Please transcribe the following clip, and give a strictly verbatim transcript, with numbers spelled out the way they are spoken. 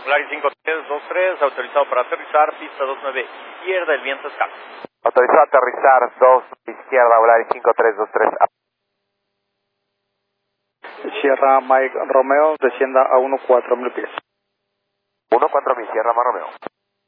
Volaris cinco tres dos tres, autorizado para aterrizar, pista dos nueve izquierda, el viento es calmo. Autorizado a aterrizar dos izquierda, Volaris cinco tres dos tres. Sierra Mike Romeo, descienda a uno cuatro mil pies. uno cuatro mil, Sierra Mar Romeo.